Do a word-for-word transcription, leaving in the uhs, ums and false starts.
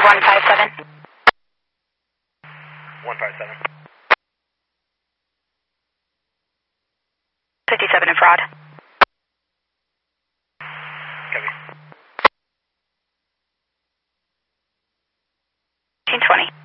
one five seven. one five seven. fifty-seven in fraud. Copy. fifteen twenty.